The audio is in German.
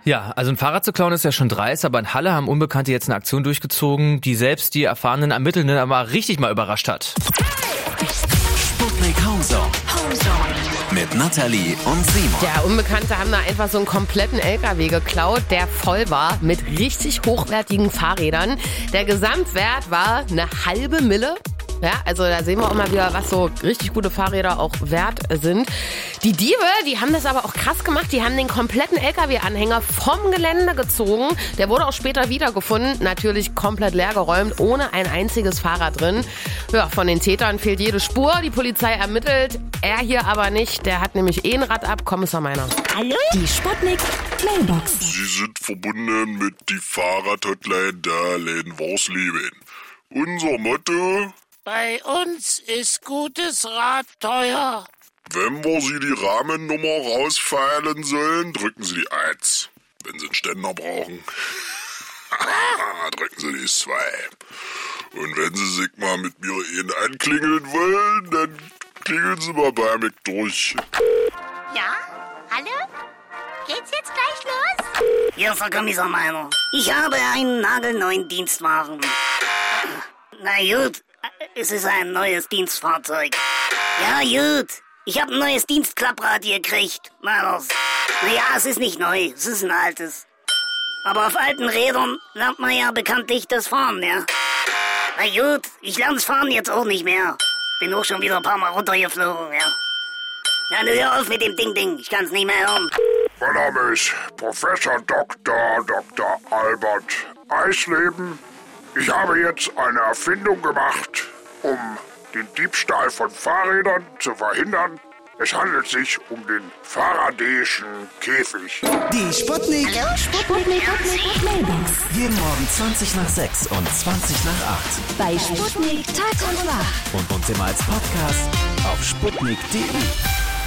Ja, also ein Fahrrad zu klauen ist ja schon dreist, aber in Halle haben Unbekannte jetzt eine Aktion durchgezogen, die selbst die erfahrenen Ermittelnden aber richtig mal überrascht hat. Sputnik Homezone mit Nathalie und Simon. Ja, Unbekannte haben da einfach so einen kompletten LKW geklaut, der voll war mit richtig hochwertigen Fahrrädern. Der Gesamtwert war 1,5 Mille. Ja, also da sehen wir auch mal wieder, was so richtig gute Fahrräder auch wert sind. Die Diebe, die haben das aber auch krass gemacht. Die haben den kompletten LKW-Anhänger vom Gelände gezogen. Der wurde auch später wiedergefunden. Natürlich komplett leergeräumt, ohne ein einziges Fahrrad drin. Ja, von den Tätern fehlt jede Spur. Die Polizei ermittelt. Er hier aber nicht. Der hat nämlich ein Rad ab. Kommissar Meiner. Hallo? Die Sputnik Mailbox. Sie sind verbunden mit die Fahrradhotline der Läden Worsleben. Unser Motto: Bei uns ist gutes Rad teuer. Wenn wir Sie die Rahmennummer rausfeilen sollen, drücken Sie die 1. Wenn Sie einen Ständer brauchen, drücken Sie die 2. Und wenn Sie sich mal mit mir anklingeln wollen, dann klingeln Sie mal bei mir durch. Ja? Hallo? Geht's jetzt gleich los? Hier ist der Kommissar Meiner. Ich habe einen nagelneuen Dienstwagen. Na gut, es ist ein neues Dienstfahrzeug. Ja gut, ich habe ein neues Dienstklapprad gekriegt. Naja, es ist nicht neu, es ist ein altes. Aber auf alten Rädern lernt man ja bekanntlich das Fahren, ja. Na gut, ich lerne das Fahren jetzt auch nicht mehr. Bin auch schon wieder ein paar Mal runtergeflogen, ja. Ja, nun hör auf mit dem Ding, ich kann's nicht mehr hören. Mein Name ist Professor Dr. Albert Eisleben. Ich habe jetzt eine Erfindung gemacht, um den Diebstahl von Fahrrädern zu verhindern. Es handelt sich um den Faradayschen Käfig. Die Sputnik. Hallo? Sputnik Mailbox. Jeden Morgen 20 nach 6 und 20 nach 8. Bei Sputnik Tag und Wach. Und uns immer als Podcast auf sputnik.de.